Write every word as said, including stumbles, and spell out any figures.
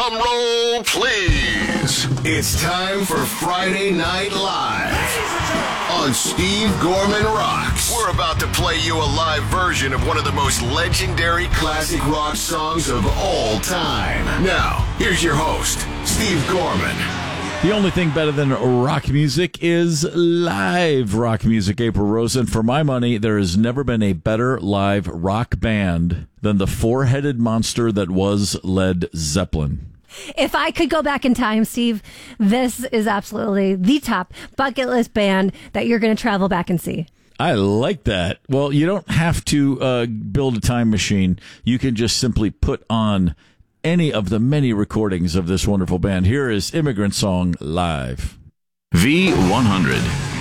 Drum roll, please. It's time for Friday Night Live on Steve Gorman Rocks. We're about to play you a live version of one of the most legendary classic rock songs of all time. Now, here's your host, Steve Gorman. The only thing better than rock music is live rock music, April Rose. And for my money, there has never been a better live rock band than the four-headed monster that was Led Zeppelin. If I could go back in time, Steve, this is absolutely the top bucket list band that you're going to travel back and see. I like that. Well, you don't have to uh, build a time machine. You can just simply put on any of the many recordings of this wonderful band. Here is Immigrant Song live. V one hundred.